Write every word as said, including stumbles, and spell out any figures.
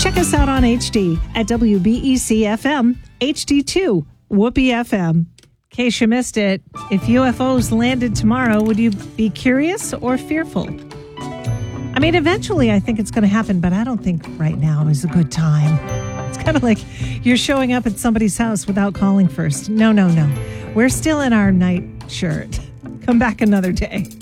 Check us out on H D at W B E C F M, H D two, Whoopee F M. In case you missed it, if U F Os landed tomorrow, would you be curious or fearful? I mean, eventually I think it's going to happen, but I don't think right now is a good time. It's kind of like you're showing up at somebody's house without calling first. No, no, no. We're still in our night shirt. Come back another day.